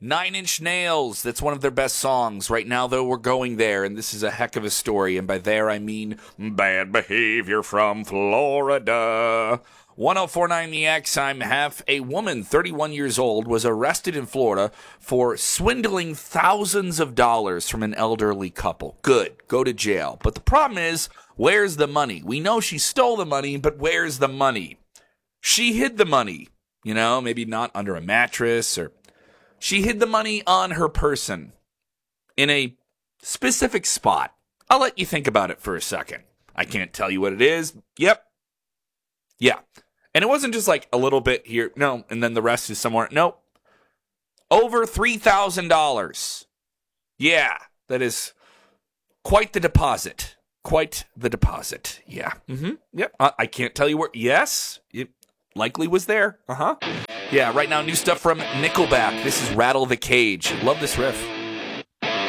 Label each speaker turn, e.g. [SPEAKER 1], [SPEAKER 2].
[SPEAKER 1] Nine Inch Nails, that's one of their best songs. Right now, though, we're going there, and this is a heck of a story. And by there, I mean Bad Behavior from Florida. 1049 The X, I'm Hef. A woman, 31 years old, was arrested in Florida for swindling thousands of dollars from an elderly couple. Good. Go to jail. But the problem is, where's the money? We know she stole the money, but where's the money? She hid the money. You know, maybe not under a mattress or... She hid the money on her person in a specific spot. I'll let you think about it for a second. I can't tell you what it is. Yep. Yeah. And it wasn't just like a little bit here. No. And then the rest is somewhere. Nope. Over $3,000. Yeah. That is quite the deposit. Quite the deposit. Yeah. Mm-hmm. Yep. I can't tell you where. Yes. It likely was there. Uh-huh. Yeah, right now, new stuff from Nickelback. This is Rattle the Cage. Love this riff.